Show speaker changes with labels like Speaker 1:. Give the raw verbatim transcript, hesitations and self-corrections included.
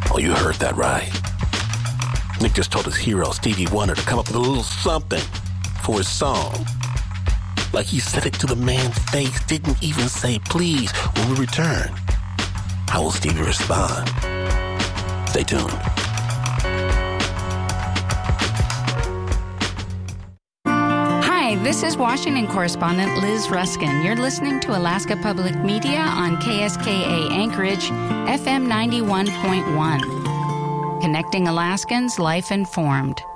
Speaker 1: Oh, you heard that right. Nick just told his hero, Stevie Wonder, to come up with a little something for his song. Like he said it to the man's face, didn't even say please. When we return, how will Stevie respond? Stay tuned.
Speaker 2: Hi, this is Washington correspondent Liz Ruskin. You're listening to Alaska Public Media on K S K A Anchorage, F M ninety-one point one. Connecting Alaskans, life informed.